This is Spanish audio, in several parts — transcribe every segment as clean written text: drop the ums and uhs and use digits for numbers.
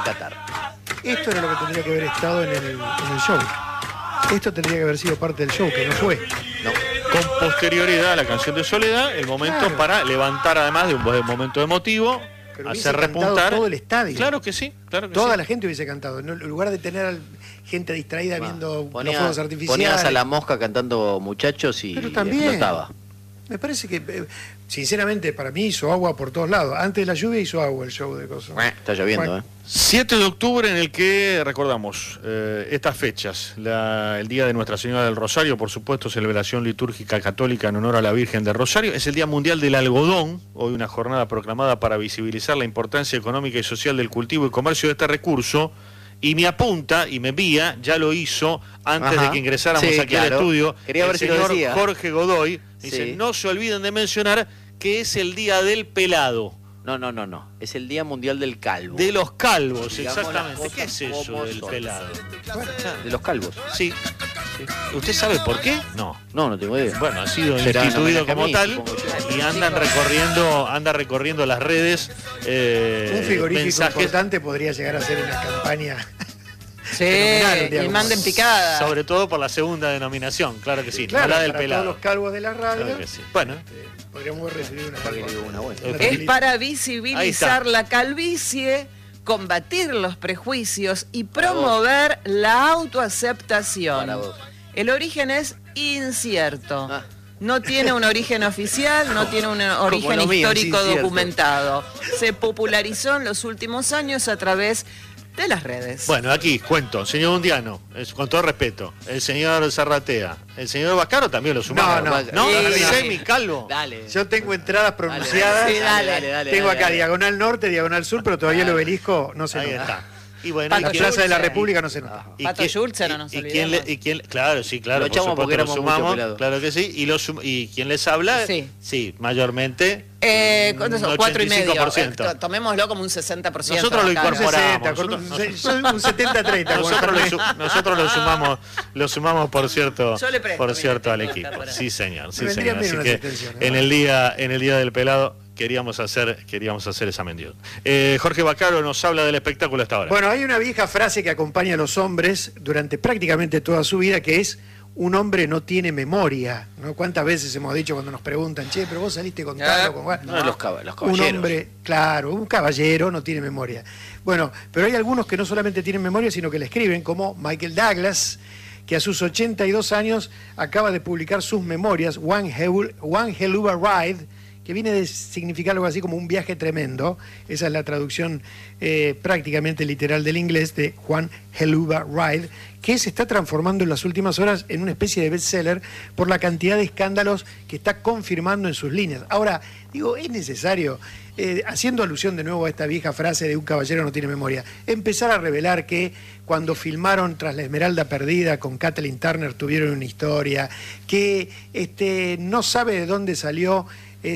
Qatar. Esto era lo que tendría que haber estado en el show. Esto tendría que haber sido parte del show, que no fue. No. Con posterioridad a la canción de Soledad, el momento Claro. para levantar, además de un momento emotivo, Pero hubiese hacer cantado repuntar todo el estadio. Claro que sí, claro que Toda sí. la gente hubiese cantado. En lugar de tener gente distraída viendo los Ponía- fuegos artificiales. Ponías a La Mosca cantando Muchachos y Pero también. explotaba. Me parece que, sinceramente, para mí hizo agua por todos lados. Antes de la lluvia hizo agua el show de cosas. Está lloviendo, Bueno. 7 de octubre, en el que recordamos estas fechas, el Día de Nuestra Señora del Rosario, por supuesto, celebración litúrgica católica en honor a la Virgen del Rosario. Es el Día Mundial del Algodón, hoy una jornada proclamada para visibilizar la importancia económica y social del cultivo y comercio de este recurso. Y me apunta y me envía, ya lo hizo antes de que ingresáramos Sí, aquí al claro. estudio, Quería ver el si lo señor decía. Jorge Godoy. Dice, Sí. no se olviden de mencionar que es el Día del Pelado. No. Es el Día Mundial del Calvo. De los calvos, Digamos las exactamente. cosas ¿Qué es eso como del son. pelado? De los calvos. Sí. ¿Usted sabe por qué? No. No tengo idea. Bueno, ha sido Será en instituido homenaje a como mí, tal supongo yo. y anda recorriendo las redes. Un frigorífico mensajes, importante podría llegar a ser una campaña. Sí, Fenomenal, un día y como manden hoy. picada. sobre todo por la segunda denominación, claro que sí, Claro, no la del para pelado. todos los calvos de la radio. Claro que sí. Bueno, Podríamos recibir una buena. Es para Ahí visibilizar está. la calvicie, combatir los prejuicios y promover la autoaceptación. Para vos. El origen es incierto. Ah. No tiene un origen oficial, no tiene un origen lo mío, es histórico incierto. documentado. Se popularizó en los últimos años a través de las redes. bueno, aquí cuento, señor Undiano, con todo respeto, el señor Zarratea, el señor Vascaro también lo sumamos. No, ¿No? sí, sí. Semicalvo. Dale. Yo tengo entradas pronunciadas. Sí, dale. Tengo acá diagonal norte, diagonal sur, pero todavía el obelisco no se Ahí nota. está. Y bueno, Pato La Plaza de la Schulze. República no se nota. Pato Schulze, no nos olvidemos. Claro, sí, claro. Lo por echamos supuesto, porque éramos mucho sumamos, pelados. claro que sí. Y quien les habla, Sí. mayormente. ¿Cuántos son? Un 4,5. 85%. Tomémoslo como un 60%. Nosotros lo acá, ¿no? incorporamos. Con un Nosotros- 70-30. como Nosotros Fernet. lo sumamos por cierto, Yo le presto, al mira, equipo. está por ahí. Sí, señor. Me vendrían bien Así unas que extensiones, ¿no? en el día del pelado queríamos hacer esa mención. Jorge Bacaro nos habla del espectáculo hasta ahora. Bueno, hay una vieja frase que acompaña a los hombres durante prácticamente toda su vida, que es: un hombre no tiene memoria, ¿no? ¿Cuántas veces hemos dicho cuando nos preguntan, che, pero vos saliste con tal o con cual? No, los Un caballeros. hombre, claro, un caballero no tiene memoria. Bueno, pero hay algunos que no solamente tienen memoria, sino que la escriben, como Michael Douglas, que a sus 82 años acaba de publicar sus memorias, One Hell of a Ride, que viene de significar algo así como un viaje tremendo. Esa es la traducción prácticamente literal del inglés de One Hell of a Ride, que se está transformando en las últimas horas en una especie de bestseller por la cantidad de escándalos que está confirmando en sus líneas. Ahora, digo, es necesario, haciendo alusión de nuevo a esta vieja frase de un caballero no tiene memoria, empezar a revelar que cuando filmaron Tras la Esmeralda Perdida con Kathleen Turner tuvieron una historia, que no sabe de dónde salió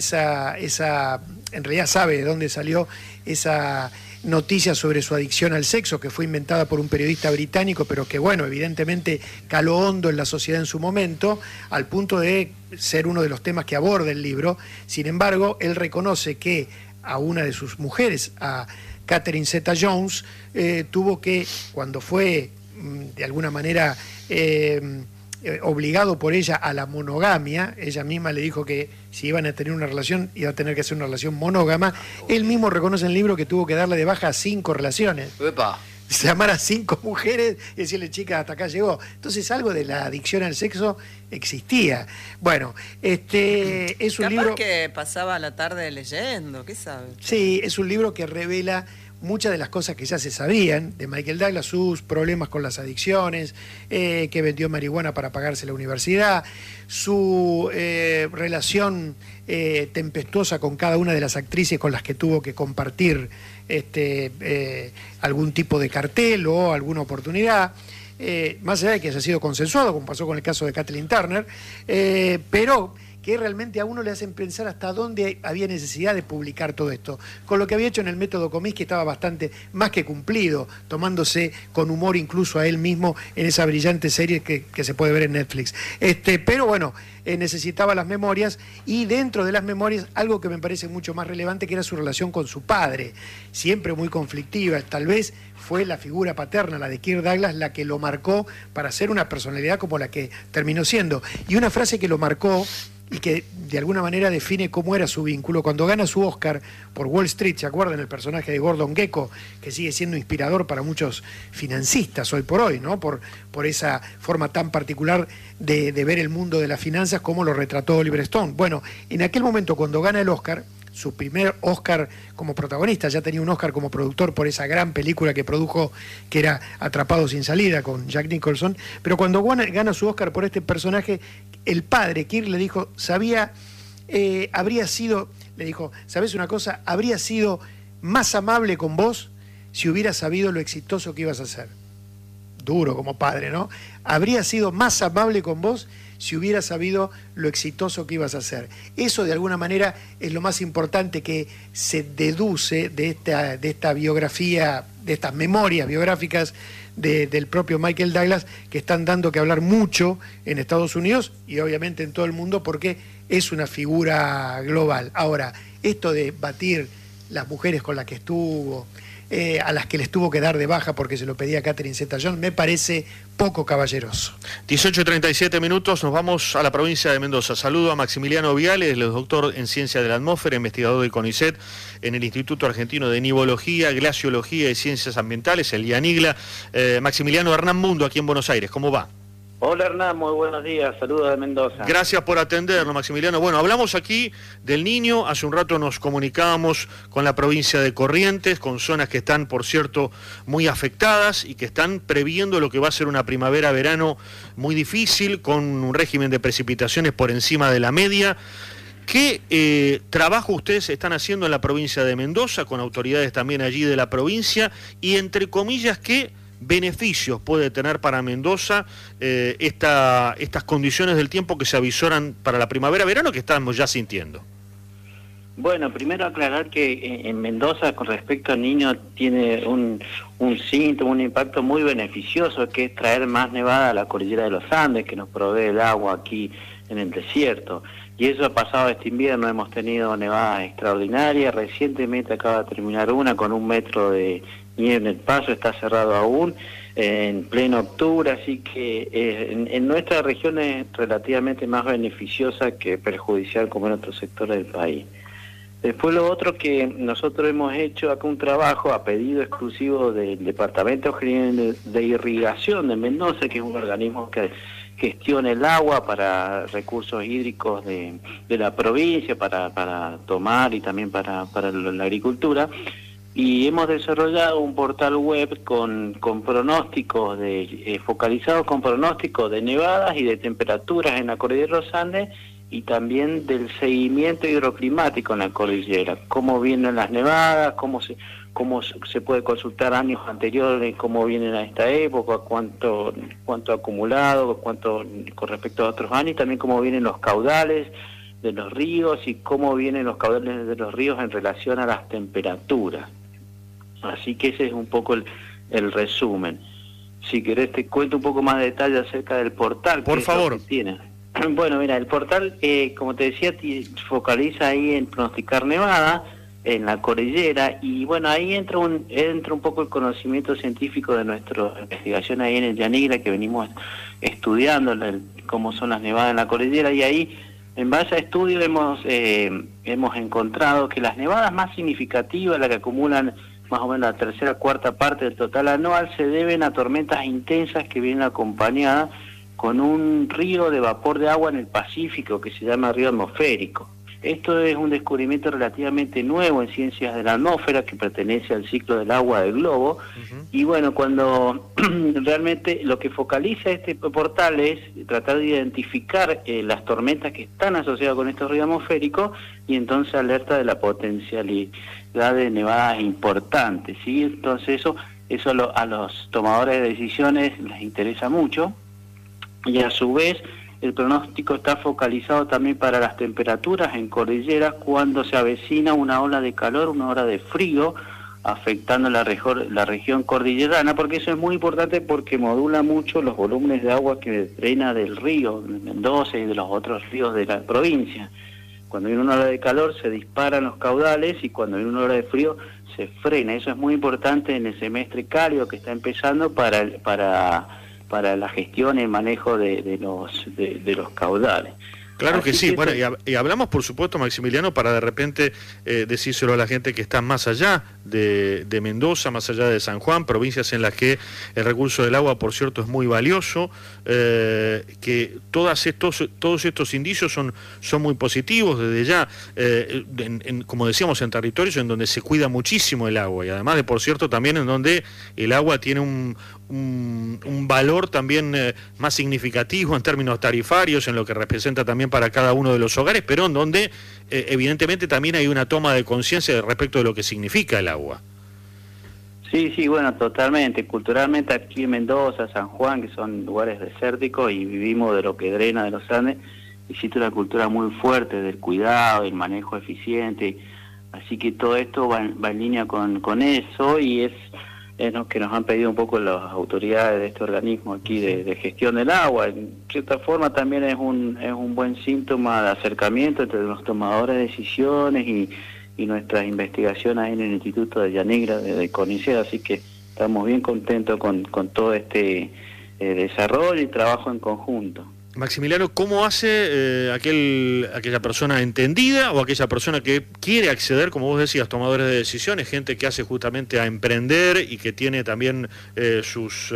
en realidad sabe de dónde salió esa noticia sobre su adicción al sexo, que fue inventada por un periodista británico, pero que, bueno, evidentemente caló hondo en la sociedad en su momento, al punto de ser uno de los temas que aborda el libro. Sin embargo, él reconoce que a una de sus mujeres, a Catherine Zeta-Jones, tuvo que, cuando fue de alguna manera obligado por ella a la monogamia, ella misma le dijo que si iban a tener una relación, iba a tener que ser una relación monógama. Él mismo reconoce en el libro que tuvo que darle de baja a 5 relaciones. Epa. Llamar a 5 mujeres y decirle, chica, hasta acá llegó. Entonces algo de la adicción al sexo existía. Bueno, es un Capaz libro... que pasaba la tarde leyendo, ¿qué sabe? Sí, es un libro que revela muchas de las cosas que ya se sabían de Michael Douglas, sus problemas con las adicciones, que vendió marihuana para pagarse la universidad, su relación tempestuosa con cada una de las actrices con las que tuvo que compartir algún tipo de cartel o alguna oportunidad, más allá de que haya sido consensuado, como pasó con el caso de Kathleen Turner, pero que realmente a uno le hacen pensar hasta dónde había necesidad de publicar todo esto. Con lo que había hecho en el método Comiskey estaba bastante más que cumplido, tomándose con humor incluso a él mismo en esa brillante serie que se puede ver en Netflix. Pero bueno, necesitaba las memorias, y dentro de las memorias algo que me parece mucho más relevante, que era su relación con su padre, siempre muy conflictiva. Tal vez fue la figura paterna, la de Kirk Douglas, la que lo marcó para ser una personalidad como la que terminó siendo. Y una frase que lo marcó y que de alguna manera define cómo era su vínculo, cuando gana su Oscar por Wall Street, ¿se acuerdan? El personaje de Gordon Gekko, que sigue siendo inspirador para muchos financistas hoy por hoy, ¿no? Por esa forma tan particular de ver el mundo de las finanzas, como lo retrató Oliver Stone. Bueno, en aquel momento, cuando gana el Oscar, su primer Oscar como protagonista, ya tenía un Oscar como productor por esa gran película que produjo, que era Atrapado sin salida, con Jack Nicholson, pero cuando gana su Oscar por este personaje, el padre, Kirk, le dijo, le dijo, ¿sabés una cosa? Habría sido más amable con vos si hubiera sabido lo exitoso que ibas a ser. Duro como padre, ¿no? Habría sido más amable con vos si hubiera sabido lo exitoso que ibas a ser. Eso, de alguna manera, es lo más importante que se deduce de esta biografía, de estas memorias biográficas del propio Michael Douglas, que están dando que hablar mucho en Estados Unidos y obviamente en todo el mundo, porque es una figura global. Ahora, esto de batir las mujeres con las que estuvo, a las que les tuvo que dar de baja porque se lo pedía Catherine Zeta-Jones, me parece poco caballeroso. 18:37 minutos, nos vamos a la provincia de Mendoza. Saludo a Maximiliano Viales, el doctor en Ciencia de la Atmósfera, investigador del CONICET en el Instituto Argentino de Nivología, Glaciología y Ciencias Ambientales, el IANIGLA. Maximiliano, Hernán Mundo, aquí en Buenos Aires, ¿cómo va? Hola Hernán, muy buenos días, saludos de Mendoza. Gracias por atendernos, Maximiliano. Bueno, hablamos aquí del Niño, hace un rato nos comunicábamos con la provincia de Corrientes, con zonas que están, por cierto, muy afectadas y que están previendo lo que va a ser una primavera-verano muy difícil, con un régimen de precipitaciones por encima de la media. ¿Qué trabajo ustedes están haciendo en la provincia de Mendoza, con autoridades también allí de la provincia, y entre comillas, qué beneficios puede tener para Mendoza estas condiciones del tiempo que se avisoran para la primavera-verano que estamos ya sintiendo? Bueno, primero aclarar que en Mendoza, con respecto al Niño, tiene un síntoma, un impacto muy beneficioso, que es traer más nevada a la cordillera de los Andes, que nos provee el agua aquí en el desierto. Y eso ha pasado este invierno, hemos tenido nevadas extraordinarias. Recientemente acaba de terminar una con 1 metro de nieve en el paso, está cerrado aún, en pleno octubre, así que en nuestra región es relativamente más beneficiosa que perjudicial, como en otros sectores del país. Después, lo otro que nosotros hemos hecho acá, un trabajo a pedido exclusivo del Departamento General de Irrigación de Mendoza, que es un organismo que gestiona el agua para recursos hídricos de la provincia, para tomar y también para la agricultura. Y hemos desarrollado un portal web con pronósticos focalizados con pronósticos de nevadas y de temperaturas en la cordillera de los Andes, y también del seguimiento hidroclimático en la cordillera, cómo vienen las nevadas, cómo se puede consultar años anteriores, cómo vienen a esta época, cuánto acumulado, cuánto con respecto a otros años, y también cómo vienen los caudales de los ríos y cómo vienen los caudales de los ríos en relación a las temperaturas. Así que ese es un poco el resumen. Si querés te cuento un poco más de detalle acerca del portal. Por favor. Tiene. Bueno, mira, el portal, como te decía, focaliza ahí en pronosticar nevada en la cordillera, y bueno, ahí entra un poco el conocimiento científico de nuestra investigación ahí en el IANIGLA, que venimos estudiando cómo son las nevadas en la cordillera, y ahí, en base a estudios, hemos encontrado que las nevadas más significativas, las que acumulan más o menos la tercera, cuarta parte del total anual, se deben a tormentas intensas que vienen acompañadas con un río de vapor de agua en el Pacífico que se llama río atmosférico. Esto es un descubrimiento relativamente nuevo en ciencias de la atmósfera, que pertenece al ciclo del agua del globo. Y bueno, cuando realmente lo que focaliza este portal es tratar de identificar las tormentas que están asociadas con estos ríos atmosféricos, y entonces alerta de la potencialidad de nevadas importantes, ¿sí? Entonces eso a los tomadores de decisiones les interesa mucho. Y a su vez, el pronóstico está focalizado también para las temperaturas en cordilleras cuando se avecina una ola de calor, una ola de frío, afectando la región cordillerana, porque eso es muy importante porque modula mucho los volúmenes de agua que drena del río de Mendoza y de los otros ríos de la provincia. Cuando viene una ola de calor se disparan los caudales y cuando viene una ola de frío se frena. Eso es muy importante en el semestre cálido que está empezando para la gestión y el manejo de los caudales. Claro que Así sí, que bueno, y hablamos por supuesto, Maximiliano, para de repente decírselo a la gente que está más allá de Mendoza, más allá de San Juan, provincias en las que el recurso del agua, por cierto, es muy valioso, que todos estos indicios son muy positivos desde ya, como decíamos, en territorios en donde se cuida muchísimo el agua, y además de, por cierto, también en donde el agua tiene un valor también más significativo en términos tarifarios, en lo que representa también para cada uno de los hogares, pero en donde evidentemente también hay una toma de conciencia respecto de lo que significa el agua. Sí, bueno, totalmente. Culturalmente aquí en Mendoza, San Juan, que son lugares desérticos y vivimos de lo que drena de los Andes, existe una cultura muy fuerte del cuidado, del manejo eficiente, así que todo esto va en línea con eso y es lo que nos han pedido un poco las autoridades de este organismo aquí de gestión del agua. En cierta forma también es un buen síntoma de acercamiento entre los tomadores de decisiones y nuestras investigaciones ahí en el Instituto de Llanegra de CONICET, así que estamos bien contentos con todo este desarrollo y trabajo en conjunto. Maximiliano, ¿cómo hace aquella persona entendida o aquella persona que quiere acceder, como vos decías, tomadores de decisiones, gente que hace justamente a emprender y que tiene también sus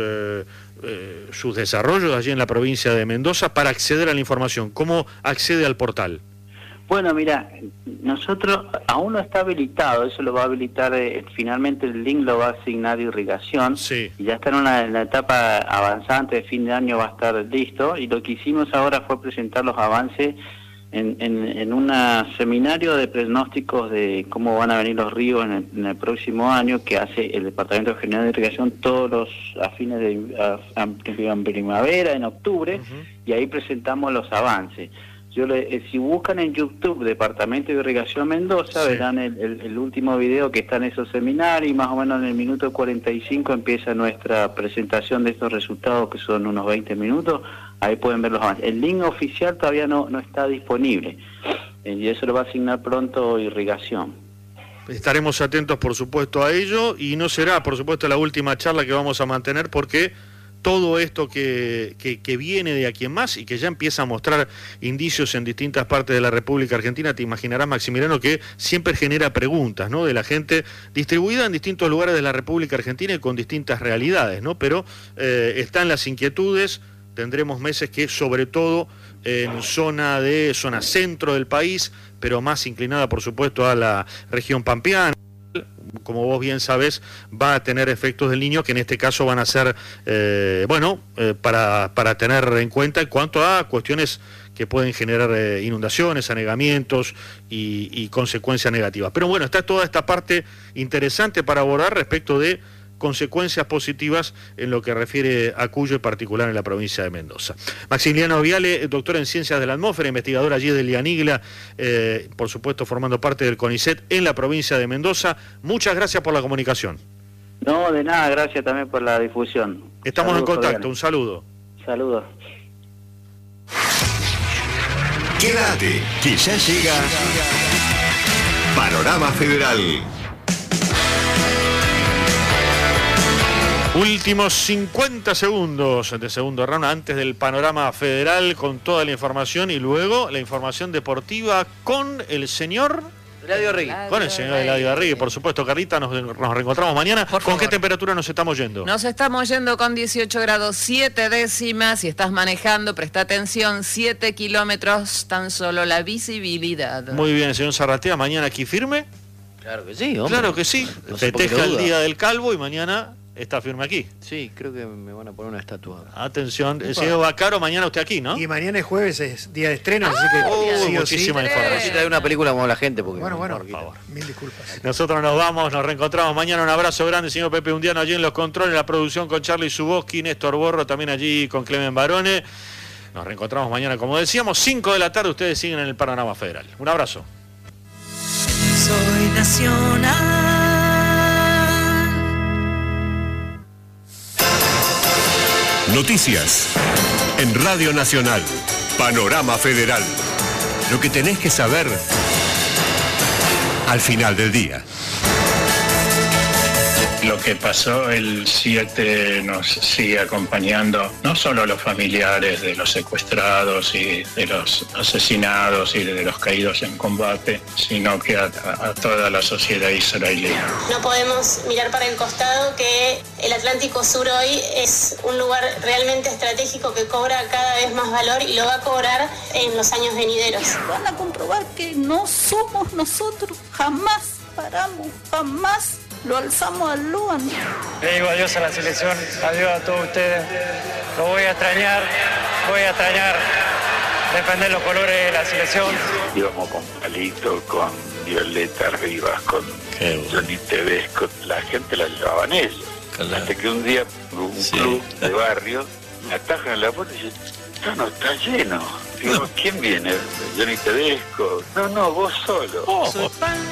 desarrollos allí en la provincia de Mendoza, para acceder a la información? ¿Cómo accede al portal? Bueno, mira, nosotros aún no está habilitado, eso lo va a habilitar, finalmente el link lo va a asignar Irrigación, sí. Y ya está en la etapa avanzante, de fin de año va a estar listo, y lo que hicimos ahora fue presentar los avances en un seminario de pronósticos de cómo van a venir los ríos en el próximo año, que hace el Departamento General de Irrigación todos a fines de primavera, en octubre, y ahí presentamos los avances. Si buscan en YouTube Departamento de Irrigación Mendoza, sí, verán el último video que está en esos seminarios, y más o menos en el minuto 45 empieza nuestra presentación de estos resultados, que son unos 20 minutos. Ahí pueden ver los avances. El link oficial todavía no está disponible, y eso lo va a asignar pronto Irrigación. Estaremos atentos, por supuesto, a ello, y no será, por supuesto, la última charla que vamos a mantener, porque todo esto que viene de aquí en más y que ya empieza a mostrar indicios en distintas partes de la República Argentina, te imaginarás, Maximiliano, que siempre genera preguntas, ¿no?, de la gente distribuida en distintos lugares de la República Argentina y con distintas realidades, ¿no? Pero están las inquietudes. Tendremos meses que, sobre todo en zona centro del país, pero más inclinada, por supuesto, a la región pampeana, como vos bien sabés, va a tener efectos del Niño que en este caso van a ser, para tener en cuenta en cuanto a cuestiones que pueden generar inundaciones, anegamientos y consecuencias negativas. Pero bueno, está toda esta parte interesante para abordar respecto de consecuencias positivas en lo que refiere a Cuyo, en particular en la provincia de Mendoza. Maximiliano Viale, doctor en Ciencias de la Atmósfera, investigador allí del Lianigla, por supuesto formando parte del CONICET en la provincia de Mendoza. Muchas gracias por la comunicación. No, de nada, gracias también por la difusión. Estamos en contacto, cordiales. Un saludo. Saludos. Quédate, que ya llega Panorama Federal. Últimos 50 segundos de segundo round antes del Panorama Federal, con toda la información y luego la información deportiva con el señor Eladio Arregui. Con el señor Eladio Arregui, por supuesto. Carlita, nos reencontramos mañana. ¿Con qué temperatura nos estamos yendo? Nos estamos yendo con 18 grados 7 décimas. Si estás manejando, presta atención, 7 kilómetros, tan solo la visibilidad. Muy bien, señor Zarratea, mañana aquí firme. Claro que sí, hombre. Claro que sí. No sé por qué Festeja lo el duda. Día del Calvo y mañana está firme aquí. Sí, creo que me van a poner una estatua. Atención, el señor Bacaro, mañana usted aquí, ¿no? Y mañana es jueves, es día de estreno, así que sí o sí. muchísima información. Necesita de una película como la gente, porque Bueno, por favor. mil disculpas. Nosotros nos vamos, nos reencontramos mañana. Un abrazo grande, señor Pepe Undiano, allí en los controles, la producción con Charlie Suboski, Néstor Borro, también allí con Clemen Barone. Nos reencontramos mañana, como decíamos, 5 de la tarde. Ustedes siguen en el Panorama Federal. Un abrazo. Soy nacional. Noticias en Radio Nacional. Panorama Federal. Lo que tenés que saber al final del día. Lo que pasó el 7 nos sigue acompañando, no solo a los familiares de los secuestrados y de los asesinados y de los caídos en combate, sino que a toda la sociedad israelí. No podemos mirar para el costado, que el Atlántico Sur hoy es un lugar realmente estratégico que cobra cada vez más valor y lo va a cobrar en los años venideros. Van a comprobar que no somos nosotros, jamás paramos, jamás lo alzamos al Luan. Le digo adiós a la selección, adiós a todos ustedes. Lo voy a extrañar defender los colores de la selección. Íbamos con Palito, con Violeta Rivas, con Johnny Tedesco, la gente la llevaban ellos. Claro. Hasta que un día un club de barrio me atajan la puerta y dicen, no, está lleno. Digo, ¿quién viene? Johnny Tedesco. No, vos solo. Soy pan